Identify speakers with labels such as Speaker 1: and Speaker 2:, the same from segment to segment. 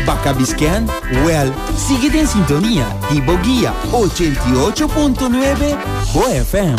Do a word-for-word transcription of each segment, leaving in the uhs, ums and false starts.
Speaker 1: Bacabisquean, well, sigue en sintonía de Boguía ochenta y ocho punto nueve Bo F M.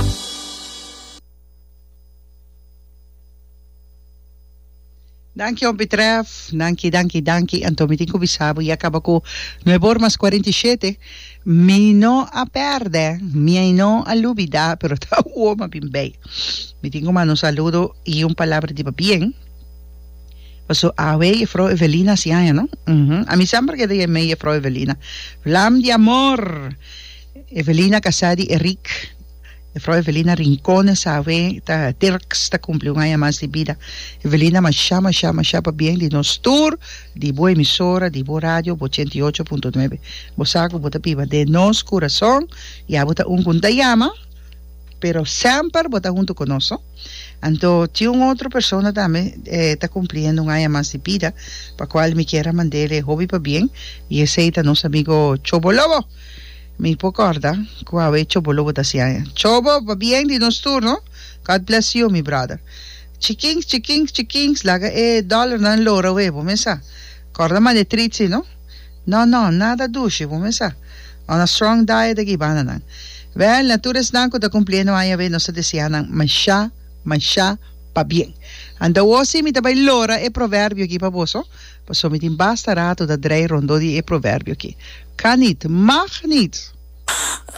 Speaker 2: Danke, Petref. Danke, danke, danke. Antomitin ko bisabo. Y acaba ko nueve más cuarenta y siete. Mi no a perde. Mi no a lubida. Pero está uoma pimbay. Mi tengo mano saludo y un palabra de bien. Paso a ver, Frau Evelina si hay, ¿no? Uh-huh. A mí siempre que diga me Frau Evelina. Flam de amor. Evelina Casadi Eric. Frau Evelina Rincones, sabe, ta Dirks, ta cumple un año más de vida. Evelina, masha, masha, masha, pa bien, de nos tour, de boa emisora, de boa radio, ochenta y ocho punto nueve. Bosaco, bota piba, de nos corazón, ya bota un kuntayama, pero siempre bota junto con nosotros. Entonces, si una otra persona también está eh, cumpliendo un año más de vida, para cual me quiera mandarle hobby pa bien, y ese es nuestro amigo Chobolobo. Me pocorda, qua ave Chobo lobo tasia. Chobo, va bien di nos turno. God bless you, my brother. Chickings, chickings, chickings, laga e dollar nan loro wevo, mesa. Corda ma de trizzi, no? No, no, nada dusci, vo mesa. On a strong diet de gibana nan. Well, natures nan ko da cumpliendo ay ave no sa desianan masha, masha, pa bien. Anda wosi mi tabay lora e proverbio ki pa boso. Paso mi tin basta rato da drei rondo di e proverbio ki. Kan niet, mag niet.